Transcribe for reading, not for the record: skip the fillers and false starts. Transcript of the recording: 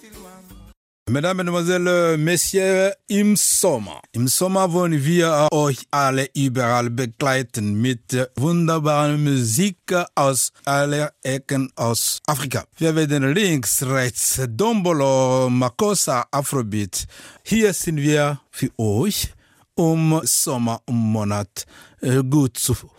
Mesdames, Mesdemoiselles, Messieurs, im Sommer. Im Sommer wollen wir euch alle überall begleiten mit wunderbarer Musik aus aller Ecken aus Afrika. Wir werden links, rechts, Dombolo, Makossa, Afrobeat. Hier sind wir für euch, Sommermonat gut zu